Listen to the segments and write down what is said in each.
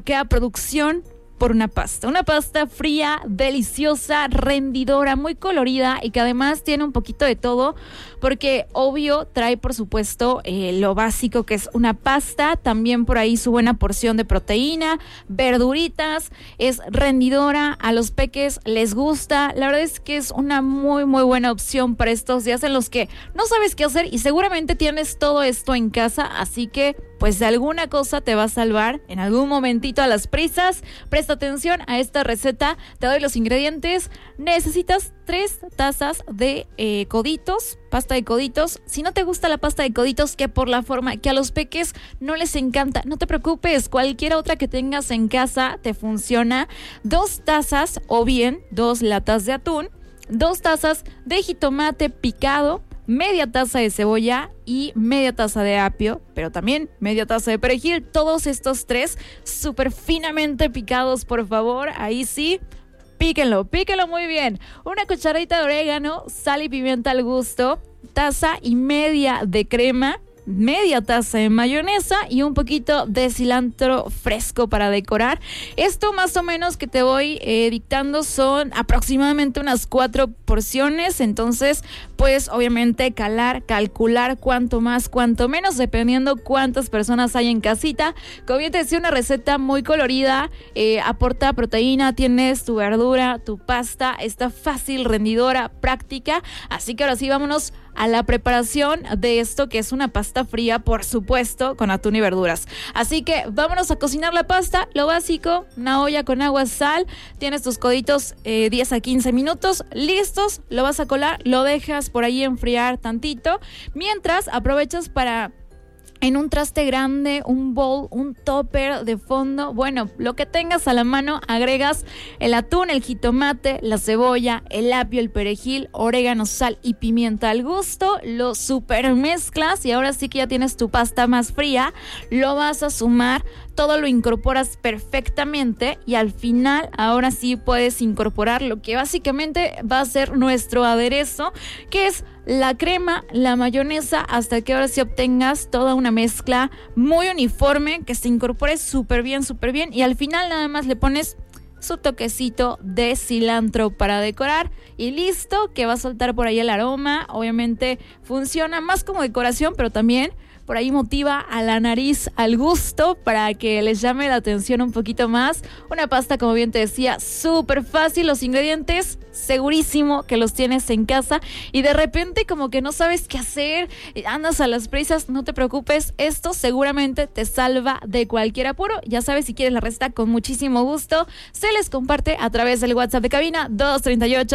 queda producción por una pasta fría, deliciosa, rendidora, muy colorida y que además tiene un poquito de todo, porque obvio trae por supuesto lo básico que es una pasta, también por ahí su buena porción de proteína, verduritas, es rendidora, a los peques les gusta, la verdad es que es una muy muy buena opción para estos días en los que no sabes qué hacer y seguramente tienes todo esto en casa, así que pues de alguna cosa te va a salvar en algún momentito a las prisas. Presta atención a esta receta, te doy los ingredientes. Necesitas 3 tazas de coditos, pasta de coditos. Si no te gusta la pasta de coditos, que por la forma que a los peques no les encanta, no te preocupes, cualquier otra que tengas en casa te funciona. 2 tazas o bien 2 latas de atún, 2 tazas de jitomate picado, media taza de cebolla y media taza de apio, pero también media taza de perejil. Todos estos 3 súper finamente picados, por favor. Ahí sí, píquenlo muy bien. Una cucharadita de orégano, sal y pimienta al gusto, taza y media de crema, media taza de mayonesa y un poquito de cilantro fresco para decorar. Esto más o menos que te voy dictando son aproximadamente unas 4 porciones, entonces pues obviamente calcular cuánto más, cuánto menos, dependiendo cuántas personas hay en casita. Como bien te decía, una receta muy colorida, aporta proteína, tienes tu verdura, tu pasta, está fácil, rendidora, práctica, así que ahora sí vámonos a la preparación de esto que es una pasta fría, por supuesto, con atún y verduras. Así que vámonos a cocinar la pasta. Lo básico, una olla con agua, sal, tienes tus coditos 10 a 15 minutos, listos, lo vas a colar, lo dejas por ahí enfriar tantito, mientras aprovechas para en un traste grande, un bowl, un topper de fondo, bueno, lo que tengas a la mano, agregas el atún, el jitomate, la cebolla, el apio, el perejil, orégano, sal y pimienta al gusto, lo super mezclas y ahora sí que ya tienes tu pasta más fría, lo vas a sumar, todo lo incorporas perfectamente y al final ahora sí puedes incorporar lo que básicamente va a ser nuestro aderezo, que es la crema, la mayonesa, hasta que ahora sí obtengas toda una mezcla muy uniforme, que se incorpore súper bien y al final nada más le pones su toquecito de cilantro para decorar y listo, que va a soltar por ahí el aroma. Obviamente funciona más como decoración, pero también por ahí motiva a la nariz al gusto para que les llame la atención un poquito más. Una pasta, como bien te decía, súper fácil, los ingredientes segurísimo que los tienes en casa y de repente como que no sabes qué hacer, andas a las prisas, no te preocupes, esto seguramente te salva de cualquier apuro. Ya sabes, si quieres la receta, con muchísimo gusto se les comparte a través del WhatsApp de cabina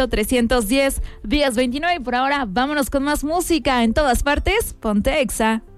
238-310-1029. Y por ahora vámonos con más música. En todas partes, ponte Exa.